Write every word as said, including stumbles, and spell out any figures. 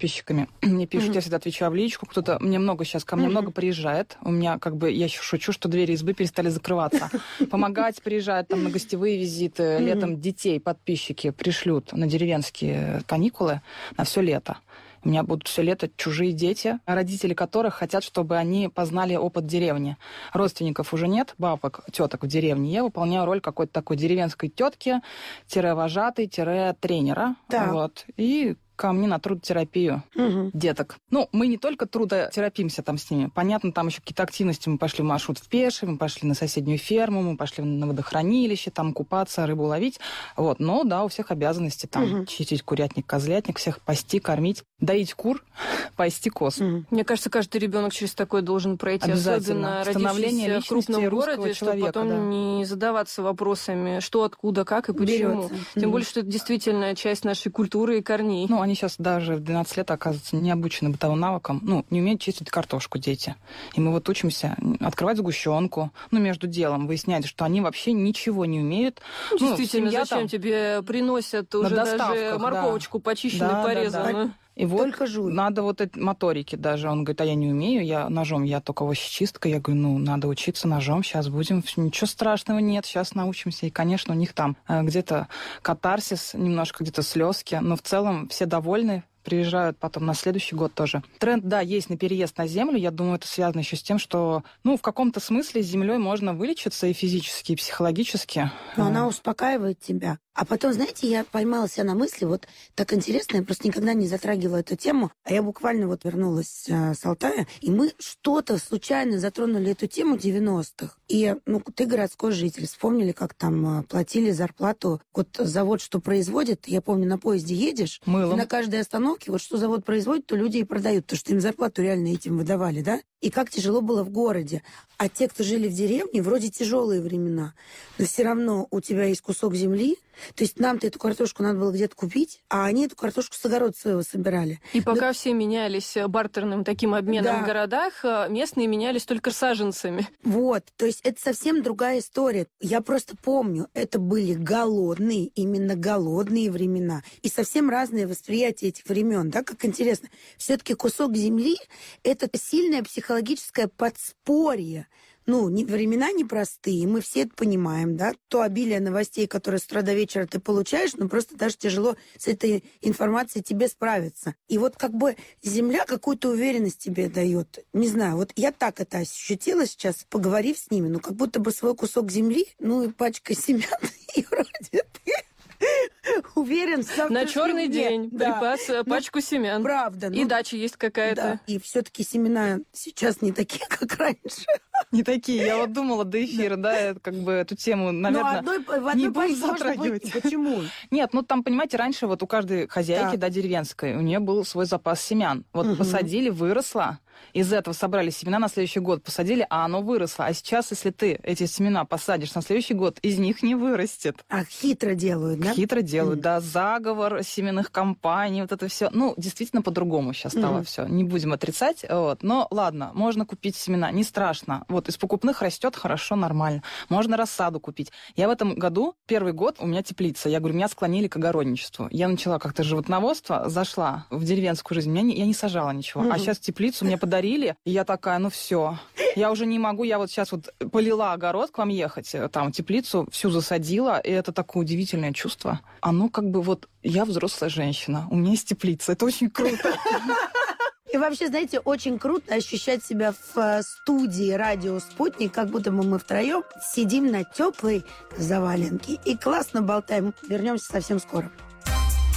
подписчиками. Мне пишут, mm-hmm. я всегда отвечаю в личку. Кто-то, мне много сейчас, ко мне mm-hmm. много приезжает. У меня как бы, я шучу, что двери избы перестали закрываться. Помогать приезжают там на гостевые визиты. Mm-hmm. Летом детей подписчики пришлют на деревенские каникулы на все лето. У меня будут все лето чужие дети, родители которых хотят, чтобы они познали опыт деревни. Родственников уже нет, бабок, теток в деревне. Я выполняю роль какой-то такой деревенской тетки, вожатой, тренера. Вот. И ко мне на трудотерапию угу. деток. Ну, мы не только трудотерапимся там с ними. Понятно, там еще какие-то активности. Мы пошли в маршрут в пеший, мы пошли на соседнюю ферму, мы пошли на водохранилище, там купаться, рыбу ловить. Вот. Но, да, у всех обязанности там угу. чистить курятник, козлятник, всех пасти, кормить, доить кур, пасти коз. Угу. Мне кажется, каждый ребенок через такое должен пройти. Особенно родившийся в крупном городе, чтобы потом да. не задаваться вопросами, что, откуда, как и почему. Берется. Тем угу. более, что это действительно часть нашей культуры и корней. Ну, они сейчас даже в двенадцать лет, оказывается, не обучены бытовым навыкам. Ну, не умеют чистить картошку дети. И мы вот учимся открывать сгущенку, ну, между делом выяснять, что они вообще ничего не умеют. Действительно, ну, зачем там... тебе приносят уже даже морковочку да. почищенную, да, порезанную? Да, да. И вот только жуй. Надо вот эти моторики даже. Он говорит, а я не умею, я ножом, я только овощечистка. Я говорю, ну, надо учиться ножом, сейчас будем. Ничего страшного нет, сейчас научимся. И, конечно, у них там где-то катарсис, немножко где-то слезки, но в целом все довольны. Приезжают потом на следующий год тоже. Тренд, да, есть на переезд на землю. Я думаю, это связано еще с тем, что, ну, в каком-то смысле с землей можно вылечиться и физически, и психологически. Но она успокаивает тебя. А потом, знаете, я поймала себя на мысли, вот так интересно, я просто никогда не затрагивала эту тему, а я буквально вот вернулась э, с Алтая, и мы что-то случайно затронули эту тему девяностых. И, ну, ты городской житель, вспомнили, как там э, платили зарплату. Вот завод, что производит, я помню, на поезде едешь, Мылом. И на каждой остановке, вот что завод производит, то люди и продают, потому что им зарплату реально этим выдавали, да? И как тяжело было в городе. А те, кто жили в деревне, вроде тяжелые времена, но все равно у тебя есть кусок земли. То есть нам-то эту картошку надо было где-то купить, а они эту картошку с огорода своего собирали. И пока но... все менялись бартерным таким обменом да. в городах, местные менялись только саженцами. Вот, то есть это совсем другая история. Я просто помню, это были голодные, именно голодные времена. И совсем разное восприятие этих времен, да, как интересно. Все-таки кусок земли – это сильное психологическое подспорье. Ну, не, времена непростые, мы все это понимаем, да, то обилие новостей, которые с утра до вечера ты получаешь, ну, просто даже тяжело с этой информацией тебе справиться. И вот как бы земля какую-то уверенность тебе дает. Не знаю, вот я так это ощутила сейчас, поговорив с ними, ну, как будто бы свой кусок земли, ну, и пачка семян, и вроде ты... Уверен, на черный день да. припас ну, пачку семян. Правда. И ну, дача есть какая-то. Да. И все-таки семена сейчас не такие, как раньше. Не такие. Я вот думала до эфира, да, как бы эту тему, наверное, одной, в одной не будем затрагивать. Почему? Нет, ну там, понимаете, раньше вот у каждой хозяйки, так. да, деревенской, у нее был свой запас семян. Вот угу. посадили, выросло. Из этого собрали семена на следующий год, посадили, а оно выросло. А сейчас, если ты эти семена посадишь на следующий год, из них не вырастет. А хитро делают, да? Хитро делают, mm. да. Заговор семенных компаний, вот это все. Ну, действительно, по-другому сейчас стало mm. все. Не будем отрицать. Вот. Но ладно, можно купить семена, не страшно. Вот из покупных растет хорошо, нормально. Можно рассаду купить. Я в этом году, первый год, у меня теплица. Я говорю, меня склонили к огородничеству. Я начала как-то животноводство, зашла в деревенскую жизнь. Меня не, я не сажала ничего. Mm. А сейчас теплицу мне подарили, и я такая, ну все, я уже не могу, я вот сейчас вот полила огород к вам ехать, там теплицу всю засадила, и это такое удивительное чувство. Оно как бы вот, я взрослая женщина, у меня есть теплица, это очень круто. И вообще, знаете, очень круто ощущать себя в студии радио «Спутник», как будто бы мы втроем сидим на теплой заваленке и классно болтаем. Вернемся совсем скоро.